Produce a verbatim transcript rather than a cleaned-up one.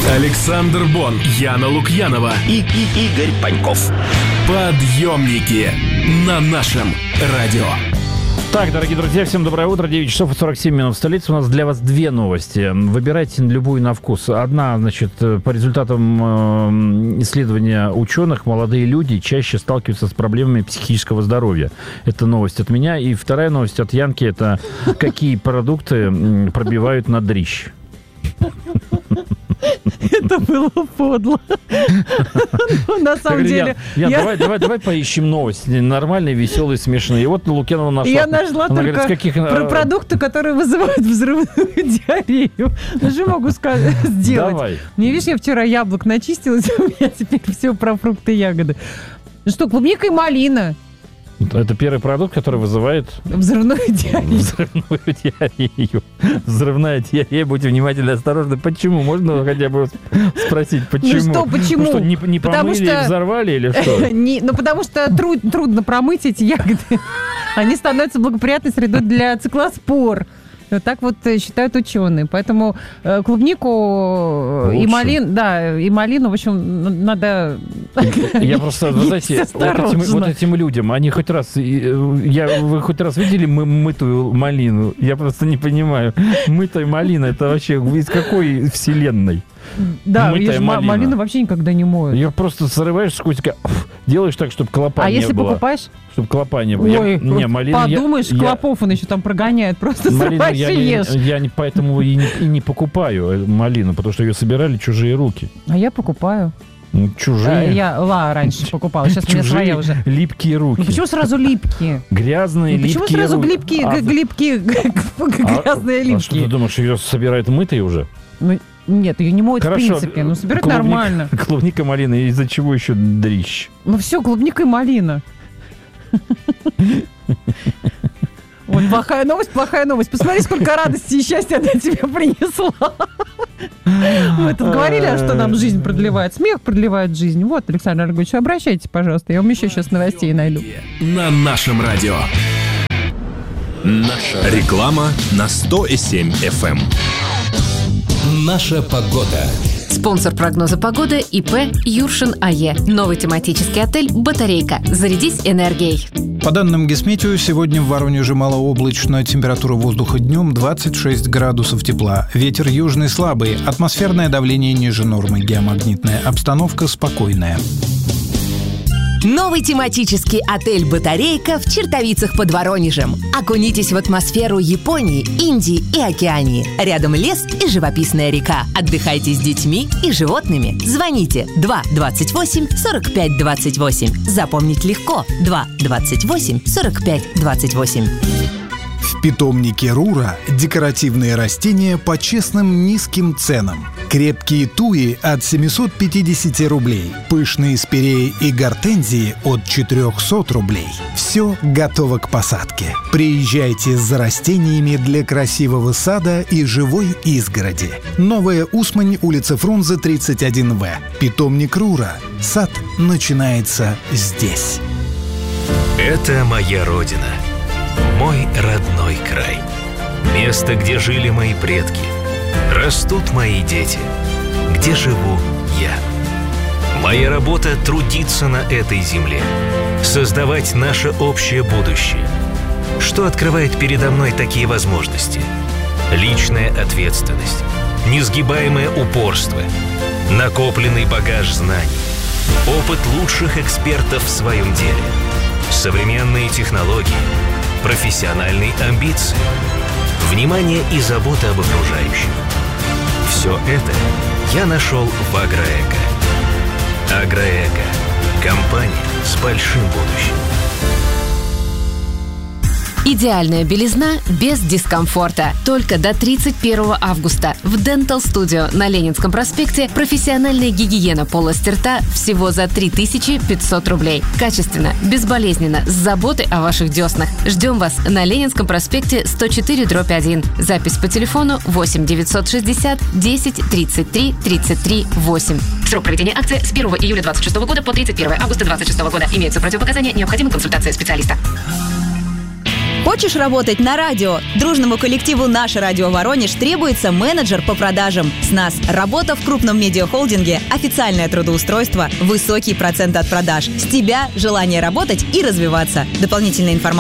Александр Бон, Яна Лукьянова и, и Игорь Паньков. Подъемники на нашем радио. Так, дорогие друзья, всем доброе утро. девять часов и сорок семь минут в столице. У нас для вас две новости. Выбирайте любую на вкус. Одна, значит, по результатам исследования ученых, молодые люди чаще сталкиваются с проблемами психического здоровья. Это новость от меня. И вторая новость от Янки. Это какие продукты пробивают на дрищ. Это было подло. На самом деле... Ян, давай, давай, давай поищем новости. Нормальные, веселые, смешные. И вот Лукьянова нашла. Я нашла Она только говорит, каких... про продукты, которые вызывают взрывную диарею. Ну, что могу сказать, сделать? Давай. Мне, видишь, я вчера яблок начистилась, у меня теперь все про фрукты и ягоды. Ну что, клубника и малина. Это первый продукт, который вызывает... Взрывную диарею. Взрывную диарею. Взрывная диарея. Будьте внимательны, осторожны. Почему? Можно хотя бы спросить, почему? Ну что, почему? Ну что, не, не помыли что... и взорвали или что? Не, ну потому что труд, трудно промыть эти ягоды. Они становятся благоприятной средой для циклоспор. Вот так вот считают ученые. Поэтому э, клубнику Лучше. и малину, да, и малину, в общем, надо... Я просто, вы знаете, вот этим, вот этим людям, они хоть раз, я, вы хоть раз видели мы, мытую малину? Я просто не понимаю. Мытая малина, это вообще из какой вселенной? Да, я же малина. малину вообще никогда не мою. Ее просто срываешь с кустика, делаешь так, чтобы клопа а не было. А если покупаешь? Чтобы клопа не было. Ой, я, не, малину подумаешь, я, клопов он еще там прогоняет. Просто срываешь я, и ешь. Я, я не, поэтому и не, и не покупаю малину, потому что ее собирали чужие руки. А я покупаю. Ну, чужие. Я ла раньше покупала, сейчас у меня своя уже. Липкие руки. Ну почему сразу липкие? Грязные, ну, липкие почему сразу руки? липкие, а, липкие, грязные, а, липкие? А что ты думаешь, ее собирают мытой уже? Ну, нет, ее не моют Хорошо, в принципе. Ну, собирать клубника, нормально. Клубника, малина. Из-за чего еще дрищ? Ну все, клубника и малина. Вот плохая новость, плохая новость. Посмотри, сколько радости и счастья она тебе принесла. Мы тут говорили, что нам жизнь продлевает. Смех продлевает жизнь. Вот, Александр Аргунович, обращайтесь, пожалуйста. Я вам еще сейчас новостей найду. На нашем радио. Наша реклама на сто семь эф эм. Наша погода. Спонсор прогноза погоды ИП Юршин АЕ. Новый тематический отель «Батарейка». Зарядись энергией. По данным Гисметео, сегодня в Воронеже малооблачно. Температура воздуха днем двадцать шесть градусов тепла. Ветер южный слабый. Атмосферное давление ниже нормы. Геомагнитная обстановка спокойная. Новый тематический отель «Батарейка» в Чертовицах под Воронежем. Окунитесь в атмосферу Японии, Индии и Океании. Рядом лес и живописная река. Отдыхайте с детьми и животными. Звоните два двадцать восемь сорок пять двадцать восемь. Запомнить легко. два двадцать восемь сорок пять двадцать восемь. В питомнике Рура декоративные растения по честным низким ценам. Крепкие туи от семьсот пятьдесят рублей. Пышные спиреи и гортензии от четыреста рублей. Все готово к посадке. Приезжайте за растениями для красивого сада и живой изгороди. Новая Усмань, улица Фрунзе, тридцать один вэ. Питомник Рура. Сад начинается здесь. Это моя родина. Мой родной край. Место, где жили мои предки. Растут мои дети. Где живу я. Моя работа — трудиться на этой земле. Создавать наше общее будущее. Что открывает передо мной такие возможности? Личная ответственность. Несгибаемое упорство. Накопленный багаж знаний. Опыт лучших экспертов в своем деле. Современные технологии. Профессиональные амбиции, внимание и забота об окружающих. Все это я нашел в Агроэко. Агроэко. Компания с большим будущим. Идеальная белизна без дискомфорта. Только до тридцать первого августа в Dental Studio на Ленинском проспекте профессиональная гигиена полости рта всего за три тысячи пятьсот рублей. Качественно, безболезненно, с заботой о ваших деснах. Ждем вас на Ленинском проспекте сто четыре дробь один. Запись по телефону восемь девятьсот шестьдесят десять тридцать три тридцать три восемь. Срок проведения акции с первого июля двадцать шестого года по тридцать первого августа двадцать шестого года. Имеются противопоказания, необходима консультация специалиста. Хочешь работать на радио? Дружному коллективу «Наше радио Воронеж» требуется менеджер по продажам. С нас работа в крупном медиахолдинге, официальное трудоустройство, высокий процент от продаж. С тебя желание работать и развиваться. Дополнительная информация